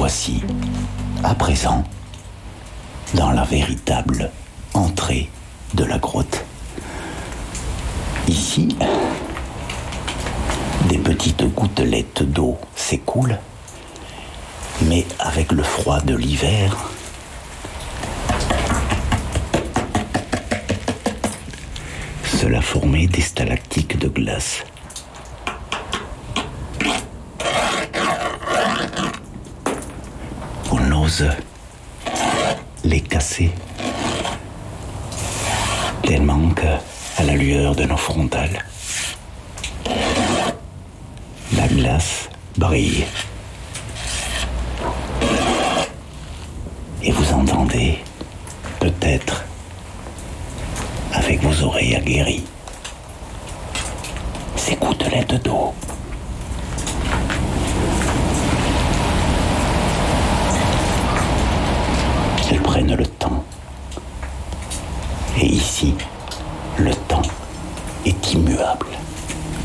voici, à présent, dans la véritable entrée de la grotte. Ici, des petites gouttelettes d'eau s'écoulent, mais avec le froid de l'hiver, cela formait des stalactites de glace. On n'ose les casser, tellement qu'à la lueur de nos frontales, la glace brille. Et vous entendez, peut-être, avec vos oreilles aguerries, ces gouttelettes d'eau